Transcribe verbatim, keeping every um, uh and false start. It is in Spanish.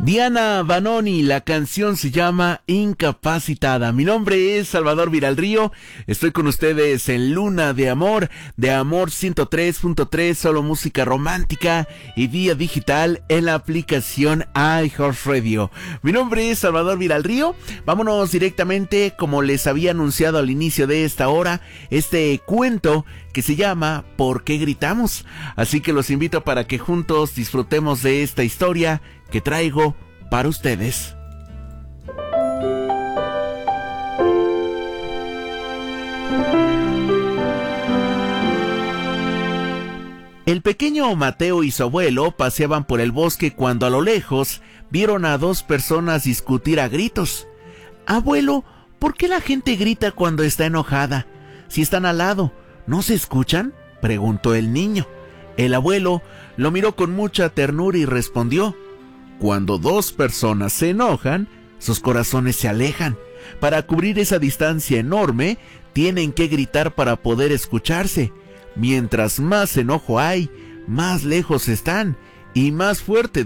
Diana Vanoni, la canción se llama Incapacitada. Mi nombre es Salvador Viralrío, estoy con ustedes en Luna de Amor, de Amor ciento tres punto tres, solo música romántica y vía digital en la aplicación iHeartRadio. Mi nombre es Salvador Viralrío, vámonos directamente, como les había anunciado al inicio de esta hora, este cuento que se llama ¿Por qué gritamos? Así que los invito para que juntos disfrutemos de esta historia que traigo para ustedes. El pequeño Mateo y su abuelo paseaban por el bosque cuando a lo lejos vieron a dos personas discutir a gritos. Abuelo, ¿por qué la gente grita cuando está enojada? Si están al lado, ¿no se escuchan?, preguntó el niño. El abuelo lo miró con mucha ternura y respondió: cuando dos personas se enojan, sus corazones se alejan. Para cubrir esa distancia enorme, tienen que gritar para poder escucharse. Mientras más enojo hay, más lejos están y más fuerte